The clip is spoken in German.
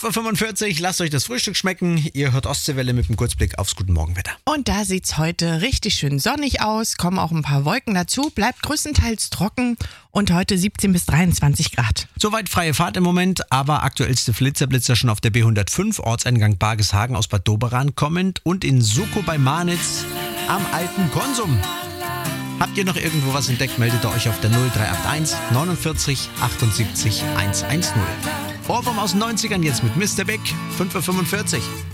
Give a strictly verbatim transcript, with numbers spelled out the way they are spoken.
fünf Uhr fünfundvierzig, lasst euch das Frühstück schmecken. Ihr hört Ostseewelle mit einem Kurzblick aufs Guten Morgenwetter. Und da sieht's heute richtig schön sonnig aus, kommen auch ein paar Wolken dazu, bleibt größtenteils trocken und heute siebzehn bis dreiundzwanzig Grad. Soweit freie Fahrt im Moment, aber aktuellste Flitzer-Blitzer schon auf der B hundertfünf, Ortseingang Bargeshagen aus Bad Doberan kommend und in Suko bei Manitz am alten Konsum. Habt ihr noch irgendwo was entdeckt, meldet ihr euch auf der null drei acht eins neunundvierzig achtundsiebzig hundertzehn. Ohrwurm aus den neunzigern jetzt mit Mister Big, fünf Uhr fünfundvierzig.